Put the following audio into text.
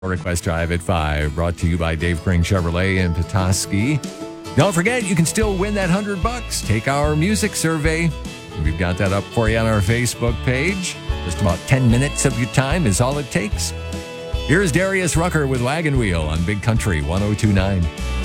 Request Drive at 5, brought to you by Dave Crane Chevrolet in Petoskey. Don't forget, you can still win that $100. Take our music survey. We've got that up for you on our Facebook page. Just about 10 minutes of your time is all it takes. Here's Darius Rucker with Wagon Wheel on Big Country 102.9.